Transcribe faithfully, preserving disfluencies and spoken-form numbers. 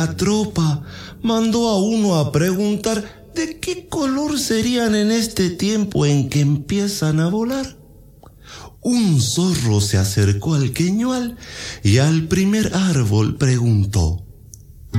La tropa mandó a uno a preguntar de qué color serían en este tiempo en que empiezan a volar. Un zorro se acercó al queñual y al primer árbol preguntó: